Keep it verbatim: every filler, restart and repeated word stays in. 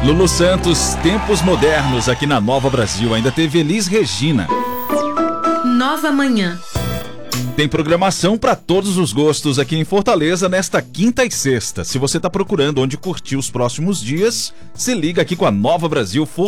Lulu Santos, Tempos Modernos, aqui na Nova Brasil. Ainda teve Elis Regina. Nova Manhã. Tem programação para todos os gostos aqui em Fortaleza nesta quinta e sexta. Se você está procurando onde curtir os próximos dias, se liga aqui com a Nova Brasil